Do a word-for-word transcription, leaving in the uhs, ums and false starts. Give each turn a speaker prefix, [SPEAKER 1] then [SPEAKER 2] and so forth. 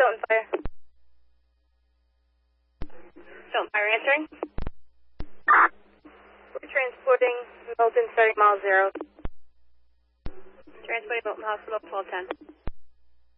[SPEAKER 1] Tilton Fire. Tilton Fire answering. We're transporting Milton thirty miles zero. Transporting Milton Hospital twelve ten.